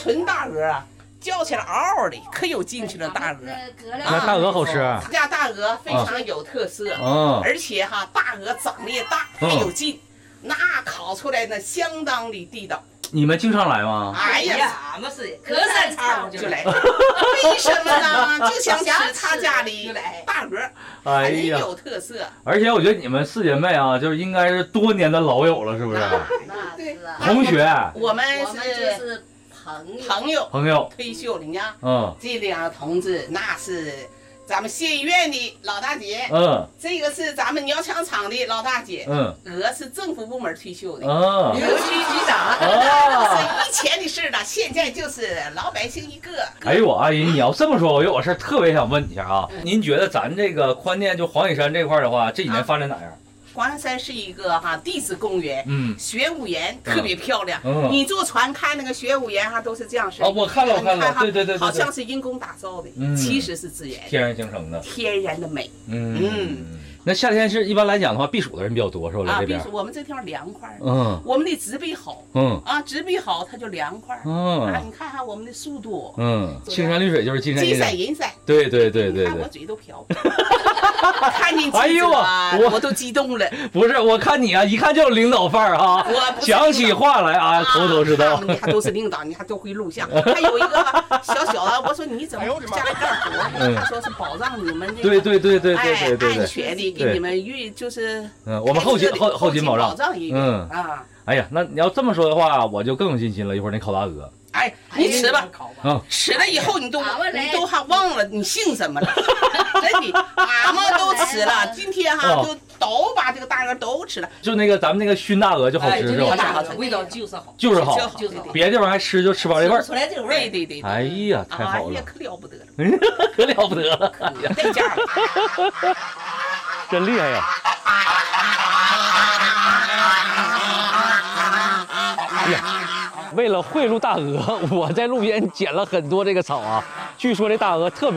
纯大鹅啊，叫起来嗷嗷的，可有劲气了大鹅。 那大鹅好吃。 他家大鹅非常有特色，而且哈，大鹅长得也大，还有劲，那烤出来呢相当的地道。 你们经常来吗？ 哎呀， 俺们是隔三差五就来。 为什么呢？就想吃他家的大鹅，很有特色。 而且我觉得你们4姐妹啊，就是应该是多年的老友了，是不是？ 对， 同学。 我们是朋友退休了呢。这两个同志那是咱们县医院的老大姐，这个是咱们鸟枪厂的老大姐，鹅是政府部门退休的，邮局局长，是以前的事了，现在就是老百姓一个。 哎呦，阿姨，你要这么说，我有个事儿特别想问你一下啊，您觉得咱这个宽甸就黄野山这块的话，这几年发展咋样？ 黄野山是一个地质公园，玄武岩特别漂亮。你坐船看那个玄武岩都是这样式。 我看了，对， 好像是人工打造的，其实是自然， 天然形成的， 天然的美。 那夏天是一般来讲的话，避暑的人比较多，是吧？这边我们这地方凉快，我们的植被好，植被好它就凉快，你看看我们的树多， 青山绿水就是金山银山， 对， 看我嘴都瓢，看见哎呦我都激动了。 不是，我看你啊，一看就有领导范儿啊，讲起话来啊，头头是道。 你还都是领导，你还都会录像。还有一个小的，我说你怎么家里干活？他说是保障你们这个对， 安全的。给你们就是我们后勤保障一个哎呀，那你要这么说的话，我就更有信心了。一会儿你烤大鹅， 你吃吧，吃了以后你都还忘了你姓什么了，真的，俺们都吃了。今天就都把这个大鹅都吃了， 就那个咱们那个熏大鹅就好吃是吧？ 味道就是好， 就是好，别的地方还吃就吃不着这味儿。 出来这个味儿， 对。 哎呀，太好了， 可了不得了， 可了不得了， 带价了。 真厉害呀！哎呀，为了贿赂大鹅，我在路边捡了很多这个草啊。据说这大鹅特别